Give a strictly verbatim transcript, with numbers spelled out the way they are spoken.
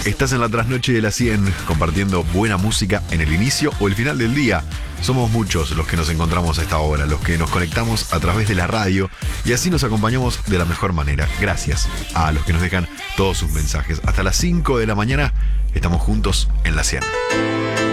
Estás en la trasnoche de la cien, compartiendo buena música en el inicio o el final del día. Somos muchos los que nos encontramos a esta hora, los que nos conectamos a través de la radio y así nos acompañamos de la mejor manera. Gracias a los que nos dejan todos sus mensajes. Hasta las cinco de la mañana estamos juntos en la cien.